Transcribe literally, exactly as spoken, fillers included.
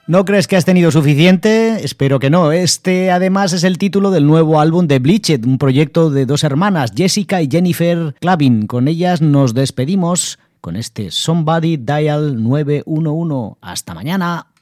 ¿No crees que has tenido suficiente? Espero que no. Este, además, es el título del nuevo álbum de Bleached, un proyecto de dos hermanas, Jessica y Jennifer Clavin. Con ellas nos despedimos con este Somebody Dial nueve uno uno. ¡Hasta mañana!